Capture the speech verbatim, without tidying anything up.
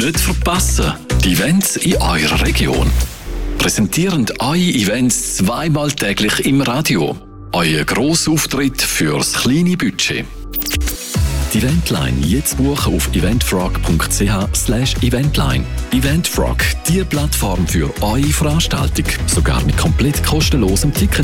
Nicht verpassen. Die Events in eurer Region. Präsentieren eure Events zweimal täglich im Radio. Euer Grossauftritt fürs kleine Budget. Die Eventline jetzt buchen auf eventfrog punkt c h slash eventline. Eventfrog, die Plattform für eure Veranstaltung. Sogar mit komplett kostenlosem Ticket